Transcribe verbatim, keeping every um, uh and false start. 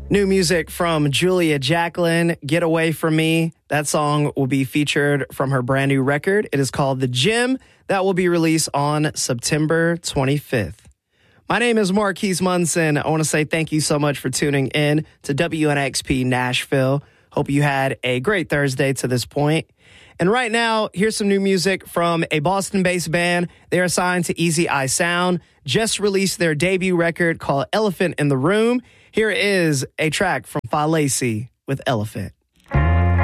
New music from Julia Jacqueline, Get Away From Me. That song will be featured from her brand new record. It is called The Gym. That will be released on September twenty-fifth. My name is Marquise Munson. I want to say thank you so much for tuning in to W N X P Nashville. Hope you had a great Thursday to this point. And right now, here's some new music from a Boston-based band. They are signed to Easy Eye Sound, just released their debut record called Elephant in the Room. Here is a track from Fa Lacy with Elephant.